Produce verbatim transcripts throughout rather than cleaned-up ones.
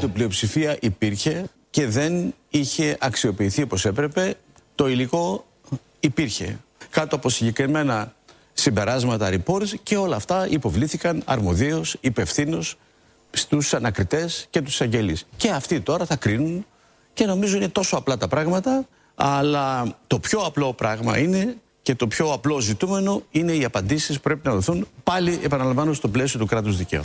του πλειοψηφία υπήρχε και δεν είχε αξιοποιηθεί όπως έπρεπε. Το υλικό υπήρχε. Κάτω από συγκεκριμένα συμπεράσματα, reports, και όλα αυτά υποβλήθηκαν αρμοδίως, υπευθύνως στους ανακριτές και τους αγγελείς. Και αυτοί τώρα θα κρίνουν και νομίζω είναι τόσο απλά τα πράγματα, αλλά το πιο απλό πράγμα είναι και το πιο απλό ζητούμενο είναι οι απαντήσεις που πρέπει να δοθούν, πάλι επαναλαμβάνω, στο πλαίσιο του κράτους δικαίου.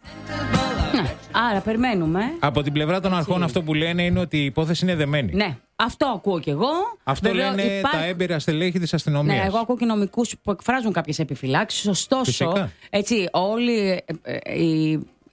Ναι, άρα περιμένουμε. Από την πλευρά των αρχών Τι? αυτό που λένε είναι ότι η υπόθεση είναι δεμένη. Ναι, αυτό ακούω κι εγώ. Αυτό Βέβαια, λένε υπάρχει... τα έμπειρα στελέχη της αστυνομίας. Ναι, εγώ ακούω και νομικούς που εκφράζουν κάποιες επιφυλάξεις. Ωστόσο, Φυσικά. έτσι, όλη ε, η,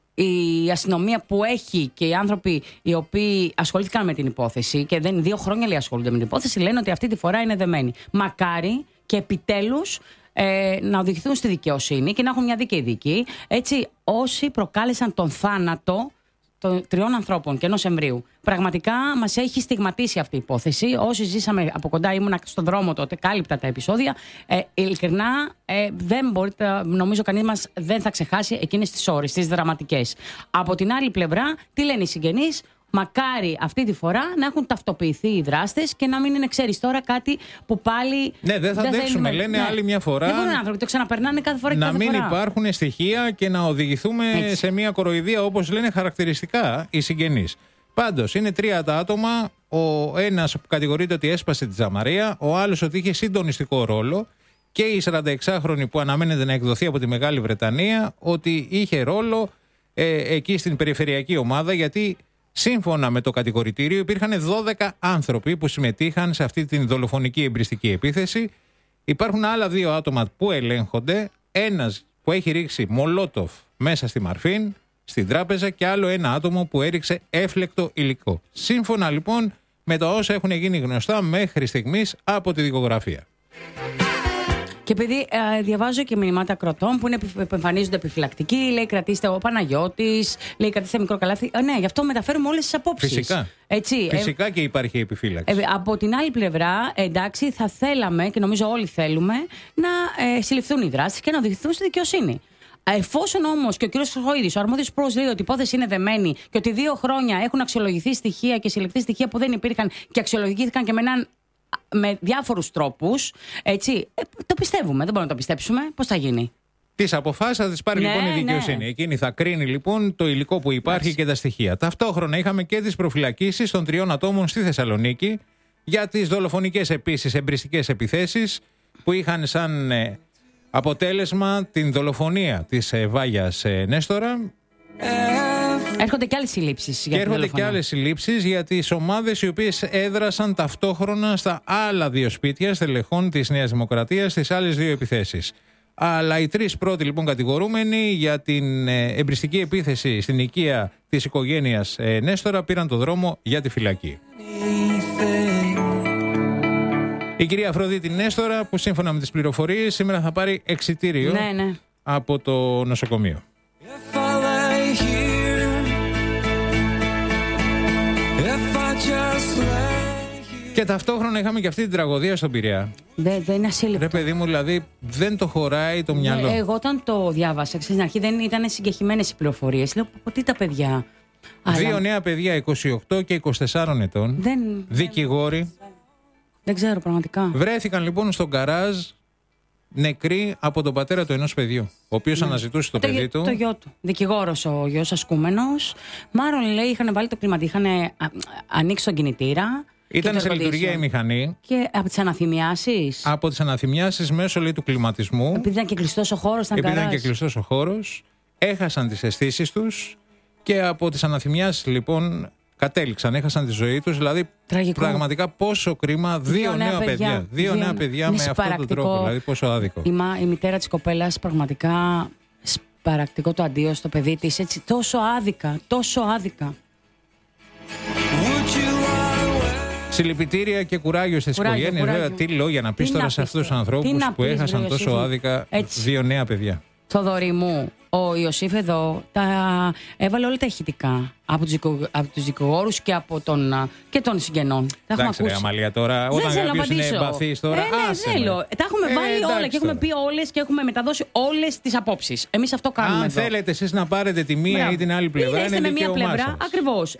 η αστυνομία που έχει και οι άνθρωποι οι οποίοι ασχολήθηκαν με την υπόθεση, και δεν δύο χρόνια λέει ασχολούνται με την υπόθεση, λένε ότι αυτή τη φορά είναι δεμένοι. Μακάρι και επιτέλους ε, να οδηγηθούν στη δικαιοσύνη και να έχουν μια δίκαιη δίκη. Έτσι, όσοι προκάλεσαν τον θάνατο των τριών ανθρώπων και ενός εμβρίου. Πραγματικά μας έχει στιγματίσει αυτή η υπόθεση. Όσοι ζήσαμε από κοντά, ήμουνα στον δρόμο τότε, κάλυπτα τα επεισόδια. Ε, ειλικρινά, ε, δεν μπορείτε, νομίζω κανείς μας δεν θα ξεχάσει εκείνες τις ώρες, τις δραματικές. Από την άλλη πλευρά, τι λένε οι συγγενείς? Μακάρι αυτή τη φορά να έχουν ταυτοποιηθεί οι δράστες και να μην είναι, ξέρεις, τώρα κάτι που πάλι. Ναι, δεν θα αντέξουμε, λένε ναι. άλλη μια φορά. Δεν μπορούν άνθρωποι, το ξαναπερνάνε κάθε φορά και να κάθε μην φορά. υπάρχουν στοιχεία και να οδηγηθούμε Έτσι. σε μια κοροϊδία, όπως λένε χαρακτηριστικά οι συγγενείς. Πάντως, είναι τρία τα άτομα. Ο ένας που κατηγορείται ότι έσπασε τη τζαμαρία, ο άλλος ότι είχε συντονιστικό ρόλο, και η σαρανταεξάχρονη που αναμένεται να εκδοθεί από τη Μεγάλη Βρετανία ότι είχε ρόλο ε, εκεί στην περιφερειακή ομάδα, γιατί σύμφωνα με το κατηγορητήριο υπήρχαν δώδεκα άνθρωποι που συμμετείχαν σε αυτή την δολοφονική εμπριστική επίθεση. Υπάρχουν άλλα δύο άτομα που ελέγχονται. Ένας που έχει ρίξει μολότοφ μέσα στη Μαρφίν, στην τράπεζα, και άλλο ένα άτομο που έριξε έφλεκτο υλικό. Σύμφωνα λοιπόν με τα όσα έχουν γίνει γνωστά μέχρι στιγμής από τη δικογραφία. Και επειδή ε, διαβάζω και μηνυμάτα ακροτών που, είναι, που εμφανίζονται επιφυλακτικοί, λέει κρατήστε ο Παναγιώτης, λέει κρατήστε μικρό καλάθι. Ε, ναι, γι' αυτό μεταφέρουμε όλες τις απόψεις. Φυσικά. Έτσι, Φυσικά ε, και υπάρχει επιφύλαξη. Ε, από την άλλη πλευρά, εντάξει, θα θέλαμε και νομίζω όλοι θέλουμε να ε, συλληφθούν οι δράσεις και να οδηγηθούν στη δικαιοσύνη. Εφόσον όμως και ο κ. Χρυσοχοΐδης, ο αρμόδιος πρόεδρος, λέει ότι η υπόθεση είναι δεμένη και ότι δύο χρόνια έχουν αξιολογηθεί στοιχεία και συλληφθεί στοιχεία που δεν υπήρχαν και αξιολογήθηκαν και με έναν. Με διάφορους τρόπους, έτσι, ε, το πιστεύουμε, δεν μπορούμε να το πιστέψουμε. Πώς θα γίνει? Τις αποφάσεις θα τις πάρει ναι, λοιπόν η δικαιοσύνη. Ναι. Εκείνη θα κρίνει λοιπόν το υλικό που υπάρχει Άς. και τα στοιχεία. Ταυτόχρονα είχαμε και τις προφυλακίσεις των τριών ατόμων στη Θεσσαλονίκη για τις δολοφονικές επίσης εμπριστικές επιθέσεις που είχαν σαν ε, αποτέλεσμα την δολοφονία της ε, Βάγιας ε, Νέστορα. Έρχονται και άλλες συλλήψεις. Και έρχονται και άλλες συλλήψεις για τις ομάδες οι οποίες έδρασαν ταυτόχρονα στα άλλα δύο σπίτια στελεχών της Νέας Δημοκρατίας στις άλλες δύο επιθέσεις. Αλλά οι τρεις πρώτοι λοιπόν κατηγορούμενοι για την εμπριστική επίθεση στην οικία της οικογένειας Νέστορα πήραν το δρόμο για τη φυλακή. Η κυρία Αφροδίτη Νέστορα, που σύμφωνα με τις πληροφορίες σήμερα θα πάρει εξιτήριο ναι, ναι. από το νοσοκομείο. Και ταυτόχρονα είχαμε και αυτή την τραγωδία στον Πειραιά. Δεν δε είναι ασύλληπτο. Ρε παιδί μου, δηλαδή δεν το χωράει το μυαλό. Ναι, εγώ όταν το διάβασα, στην αρχή δεν ήταν συγκεκριμένες οι πληροφορίες. Λέω, πω τι τα παιδιά. Δύο Αλλά... νέα παιδιά, είκοσι οκτώ και είκοσι τέσσερα ετών, δεν... δικηγόροι. Δεν ξέρω πραγματικά. Βρέθηκαν λοιπόν στον γκαράζ νεκροί από τον πατέρα του ενός παιδιού, ο οποίος ναι. αναζητούσε το, το παιδί του. Το γιο του. Δικηγόρος ο γιος, ασκούμενος. Μάλλον λέει είχαν βάλει το κλίμα, είχαν ανοίξει τον κινητήρα. Ήταν σε λειτουργία η μηχανή. Και από τις αναθυμιάσεις. Από τις αναθυμιάσεις μέσω λέει, του κλιματισμού. Επειδή ήταν και κλειστός ο χώρος, ήταν Επειδή ήταν και κλειστός ο χώρος, έχασαν τις αισθήσεις τους και από τις αναθυμιάσεις λοιπόν κατέληξαν, έχασαν τη ζωή τους. Δηλαδή τραγικό. Πραγματικά πόσο κρίμα. Δύο, δύο νέα παιδιά. παιδιά. Δύο, δύο νέα παιδιά με αυτόν τον τρόπο. Δηλαδή πόσο άδικο. Η, μα, η μητέρα της κοπέλας πραγματικά σπαρακτικό το αντίο στο παιδί της. Έτσι, τόσο άδικα, τόσο άδικα. Συλληπιτήρια και κουράγιο στις οικογένειες. Βέβαια, τι λόγια να πεις τώρα σε αυτούς τους ανθρώπους που έχασαν τόσο άδικα έτσι. Δύο νέα παιδιά. Θοδωρή μου, ο Ιωσήφ εδώ τα έβαλε όλα τα ηχητικά από τους, δικο, από τους δικηγόρους και από τον, και των συγγενών. Τα εντάξει ρε Αμαλία τώρα, δεν όταν κάποιος είναι εμπαθής τώρα, ε, ναι, θέλω. Τα έχουμε ε, βάλει εντάξει, όλα και έχουμε τώρα. πει όλες και έχουμε μεταδώσει όλες τις απόψεις. Εμείς αυτό κάνουμε Αν εδώ. θέλετε εσείς να πάρετε τη μία Μπράβο. Ή την άλλη πλευρά, είναι με μία δικαίωμά πλευρά, σας. ακριβώς.